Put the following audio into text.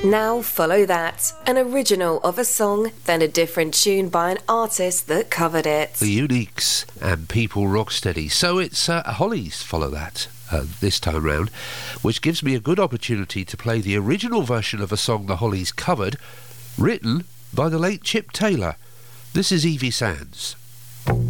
Now follow that, an original of a song, then a different tune by an artist that covered it. The Uniques and People Rocksteady. So it's Hollies follow that this time round, which gives me a good opportunity to play the original version of a song the Hollies covered, written by the late Chip Taylor. This is Evie Sands.